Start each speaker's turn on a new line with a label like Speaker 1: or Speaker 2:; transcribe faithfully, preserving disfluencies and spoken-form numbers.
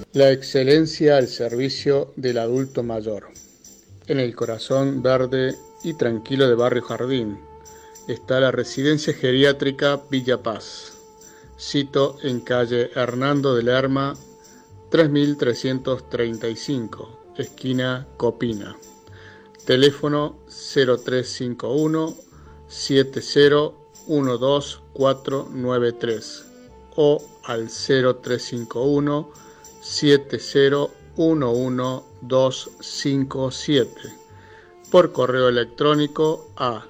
Speaker 1: La excelencia al servicio del adulto mayor. En el corazón verde y tranquilo de Barrio Jardín está la residencia geriátrica Villa Paz. Sito en calle Hernando de Lerma, tres mil trescientos treinta y cinco, esquina Copina. Teléfono cero tres cinco uno, siete cero uno dos cuatro nueve tres o al cero tres cinco uno, siete cero uno uno dos cinco siete, por correo electrónico a